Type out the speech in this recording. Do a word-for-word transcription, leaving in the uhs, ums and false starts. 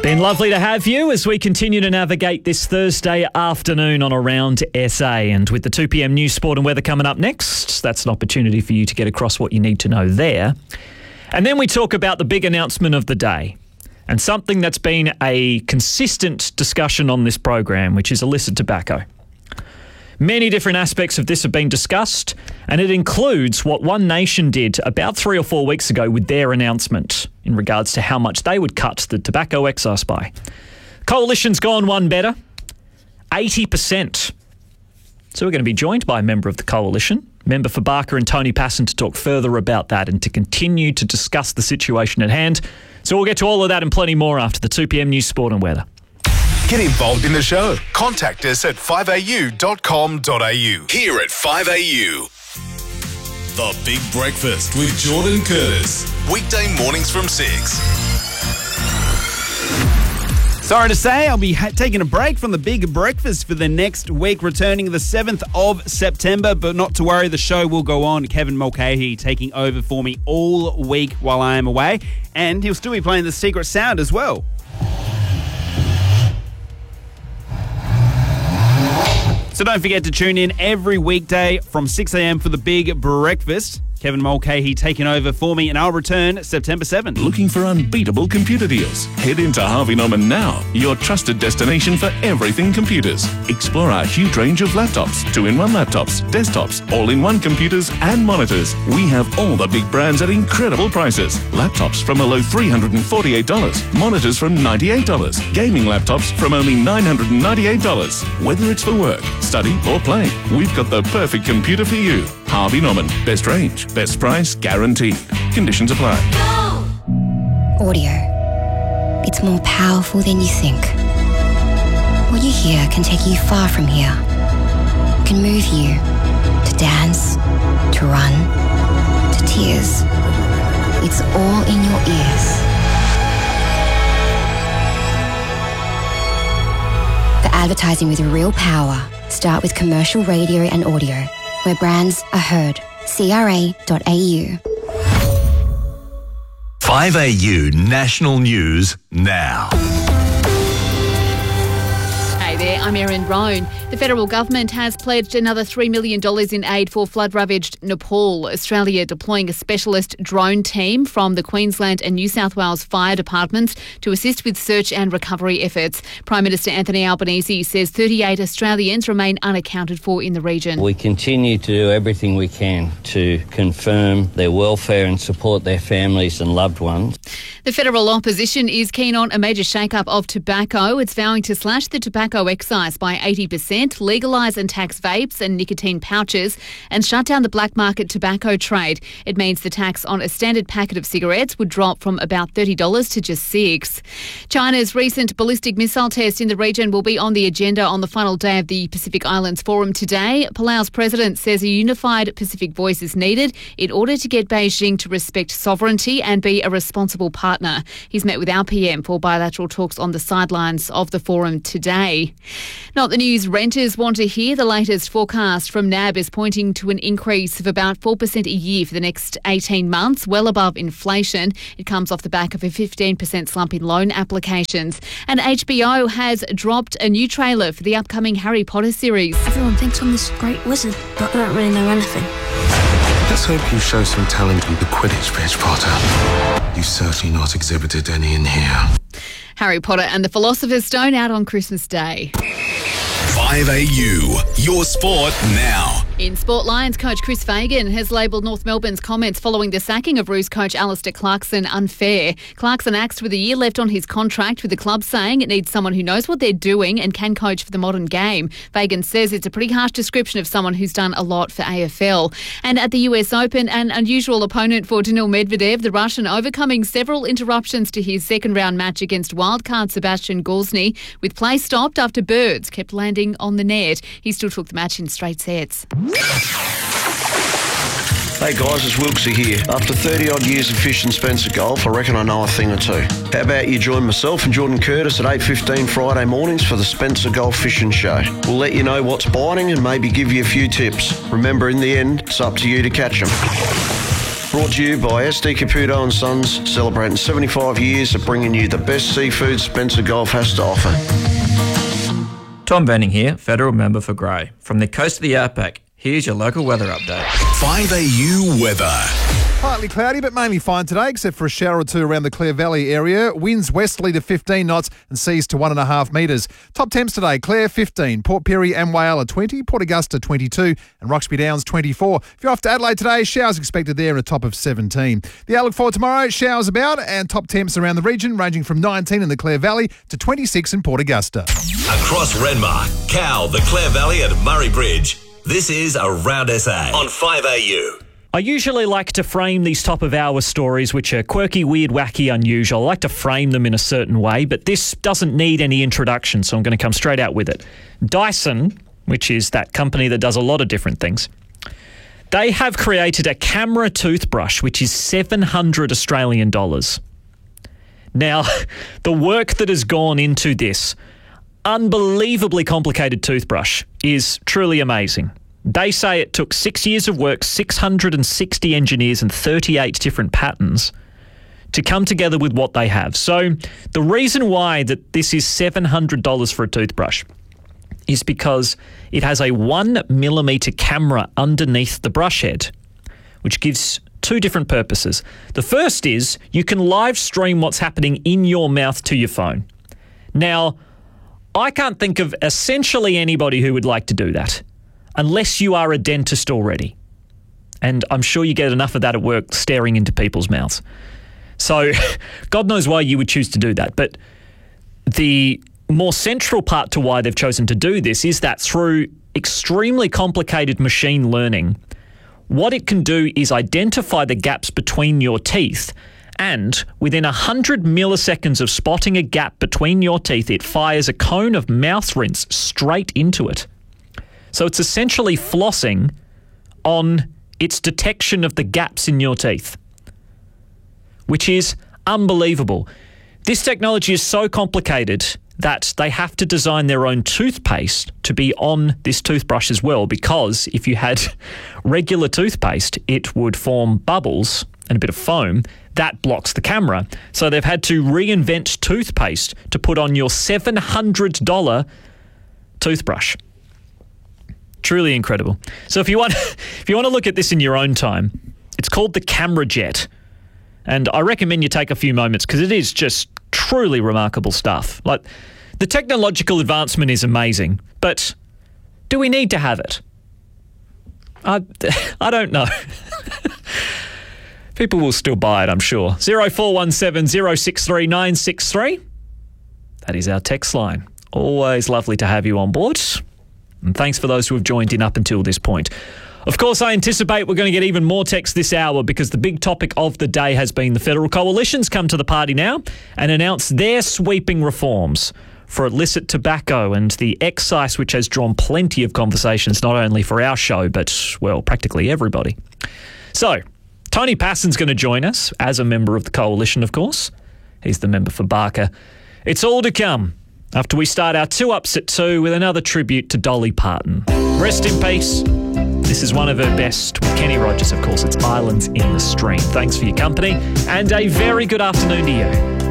Been lovely to have you as we continue to navigate this Thursday afternoon on Around S A. And with the two p.m. news, sport and weather coming up next, that's an opportunity for you to get across what you need to know there. And then we talk about the big announcement of the day and something that's been a consistent discussion on this program, which is illicit tobacco. Many different aspects of this have been discussed, and it includes what One Nation did about three or four weeks ago with their announcement in regards to how much they would cut the tobacco excise by. Coalition's gone one better, eighty percent. So we're going to be joined by a member of the Coalition, member for Barker and Tony Passon, to talk further about that and to continue to discuss the situation at hand. So we'll get to all of that and plenty more after the two p.m. news, sport and weather. Get involved in the show. Contact us at five a u dot com dot a u. Here at five A U. The Big Breakfast with Jordan Curtis. Weekday mornings from six. Sorry to say, I'll be ha- taking a break from the Big Breakfast for the next week, returning the seventh of September, but not to worry, the show will go on. Kevin Mulcahy taking over for me all week while I am away, and he'll still be playing the Secret Sound as well. So don't forget to tune in every weekday from six a.m. for the Big Breakfast. Kevin Mulcahy taking over for me, and I'll return September seventh. Looking for unbeatable computer deals? Head into Harvey Norman now, your trusted destination for everything computers. Explore our huge range of laptops, two-in-one laptops, desktops, all-in-one computers and monitors. We have all the big brands at incredible prices. Laptops from a low three hundred forty-eight dollars, monitors from ninety-eight dollars, gaming laptops from only nine hundred ninety-eight dollars. Whether it's for work, study or play, we've got the perfect computer for you. Harvey Norman, best range, best price guaranteed. Conditions apply. Audio. It's more powerful than you think. What you hear can take you far from here. It can move you to dance, to run, to tears. It's all in your ears. For advertising with real power, start with commercial radio and audio, where brands are heard. C R A dot A U. five A U National News now. Hey there, I'm Erin Roan. The federal government has pledged another three million dollars in aid for flood-ravaged Nepal. Australia deploying a specialist drone team from the Queensland and New South Wales fire departments to assist with search and recovery efforts. Prime Minister Anthony Albanese says thirty-eight Australians remain unaccounted for in the region. We continue to do everything we can to confirm their welfare and support their families and loved ones. The federal opposition is keen on a major shake-up of tobacco. It's vowing to slash the tobacco excise by eighty percent, legalise and tax vapes and nicotine pouches, and shut down the black market tobacco trade. It means the tax on a standard packet of cigarettes would drop from about thirty dollars to just six dollars. China's recent ballistic missile test in the region will be on the agenda on the final day of the Pacific Islands Forum today. Palau's president says a unified Pacific voice is needed in order to get Beijing to respect sovereignty and be a responsible partner. He's met with our P M for bilateral talks on the sidelines of the forum today. Not the news renters want to hear. The latest forecast from N A B is pointing to an increase of about four percent a year for the next eighteen months, well above inflation. It comes off the back of a fifteen percent slump in loan applications. And H B O has dropped a new trailer for the upcoming Harry Potter series. Everyone thinks I'm this great wizard, but I don't really know anything. Let's hope you show some talent with the Quidditch pitch, Potter. You've certainly not exhibited any in here. Harry Potter and the Philosopher's Stone out on Christmas Day. five A U, your sport now. In Sport, Lions coach Chris Fagan has labelled North Melbourne's comments following the sacking of Roos coach Alistair Clarkson unfair. Clarkson axed with a year left on his contract, with the club saying it needs someone who knows what they're doing and can coach for the modern game. Fagan says it's a pretty harsh description of someone who's done a lot for A F L. And at the U S Open, an unusual opponent for Daniil Medvedev, the Russian overcoming several interruptions to his second round match against wildcard Sebastian Gorsny, with play stopped after birds kept landing on the net. He still took the match in straight sets. Hey guys, it's Wilksy here. After thirty odd years of fishing Spencer Golf, I reckon I know a thing or two. How about you join myself and Jordan Curtis at eight fifteen Friday mornings for the Spencer Golf Fishing Show. We'll let you know what's biting and maybe give you a few tips. Remember, in the end, it's up to you to catch them. Brought to you by S D Caputo and Sons, celebrating seventy-five years of bringing you the best seafood Spencer Gulf has to offer. Tom Benning here, Federal Member for Grey. From the coast of the outback, here's your local weather update. five A U weather. Partly cloudy, but mainly fine today, except for a shower or two around the Clare Valley area. Winds westerly to fifteen knots and seas to one and a half metres. Top temps today: Clare fifteen, Port Pirie and Whyalla twenty, Port Augusta twenty-two, and Roxby Downs twenty-four. If you're off to Adelaide today, showers expected there and a top of seventeen. The outlook for tomorrow: showers about and top temps around the region, ranging from nineteen in the Clare Valley to twenty-six in Port Augusta. Across Renmark, Cow, the Clare Valley and Murray Bridge. This is Around S A on five A U. I usually like to frame these top-of-hour stories, which are quirky, weird, wacky, unusual. I like to frame them in a certain way, but this doesn't need any introduction, so I'm going to come straight out with it. Dyson, which is that company that does a lot of different things, they have created a camera toothbrush, which is seven hundred Australian dollars. Now, the work that has gone into this unbelievably complicated toothbrush is truly amazing. They say it took six years of work, six hundred sixty engineers and thirty-eight different patents to come together with what they have. So the reason why that this is seven hundred dollars for a toothbrush is because it has a one millimetre camera underneath the brush head, which gives two different purposes. The first is you can live stream what's happening in your mouth to your phone. Now, I can't think of essentially anybody who would like to do that, unless you are a dentist already. And I'm sure you get enough of that at work, staring into people's mouths. So God knows why you would choose to do that. But the more central part to why they've chosen to do this is that through extremely complicated machine learning, what it can do is identify the gaps between your teeth, and within one hundred milliseconds of spotting a gap between your teeth, it fires a cone of mouth rinse straight into it. So it's essentially flossing on its detection of the gaps in your teeth, which is unbelievable. This technology is so complicated that they have to design their own toothpaste to be on this toothbrush as well, because if you had regular toothpaste, it would form bubbles and a bit of foam. That blocks the camera. So they've had to reinvent toothpaste to put on your seven hundred dollars toothbrush. Truly incredible. So if you want if you want to look at this in your own time, it's called the Camera Jet. And I recommend you take a few moments because it is just truly remarkable stuff. Like, the technological advancement is amazing, but do we need to have it? I, I don't know. People will still buy it, I'm sure. zero four one seven zero six three nine six three. That is our text line. Always lovely to have you on board. And thanks for those who have joined in up until this point. Of course, I anticipate we're going to get even more texts this hour because the big topic of the day has been the federal coalition's come to the party now and announced their sweeping reforms for illicit tobacco and the excise, which has drawn plenty of conversations, not only for our show, but, well, practically everybody. So, Tony Passon's going to join us as a member of the coalition, of course. He's the member for Barker. It's all to come after we start our two ups at two with another tribute to Dolly Parton. Rest in peace. This is one of her best with Kenny Rogers, of course. It's Islands in the Stream. Thanks for your company and a very good afternoon to you.